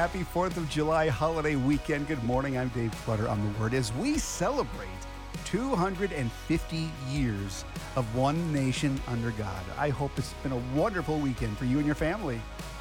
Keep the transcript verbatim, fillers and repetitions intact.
Happy fourth of July holiday weekend. Good morning. I'm Dave Clutter on The Word as we celebrate two hundred fifty years of one nation under God. I hope it's been a wonderful weekend for you and your family.